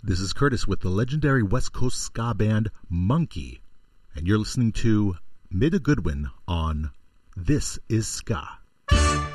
This is Curtis with the legendary West Coast ska band Monkey, and you're listening to Mida Goodwin on This Is Ska.